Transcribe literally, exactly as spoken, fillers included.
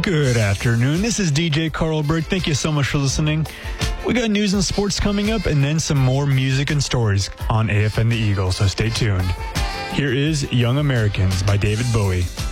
Good afternoon. This is D J Carlberg. Thank you so much for listening. We got news and sports coming up and then some more music and stories on A F N The Eagle, so stay tuned. Here is Young Americans by David Bowie.